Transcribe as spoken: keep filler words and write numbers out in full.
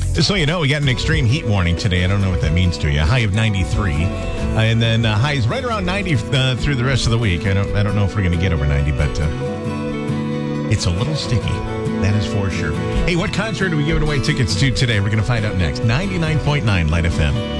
Just so you know, we got an extreme heat warning today. I don't know what that means to you. High of ninety-three. Uh, and then uh, highs right around ninety uh, through the rest of the week. I don't I don't know if we're going to get over ninety, but uh, it's a little sticky. That is for sure. Hey, what concert are we giving away tickets to today? We're going to find out next. ninety-nine point nine Light F M.